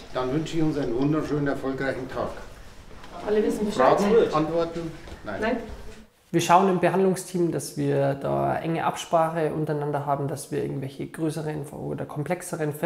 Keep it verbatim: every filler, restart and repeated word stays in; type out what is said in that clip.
Dann wünsche ich uns einen wunderschönen, erfolgreichen Tag. Alle wissen Bescheid. Fragen, Antworten? Nein. Nein. Wir schauen im Behandlungsteam, dass wir da enge Absprache untereinander haben, dass wir irgendwelche größeren oder komplexeren Fälle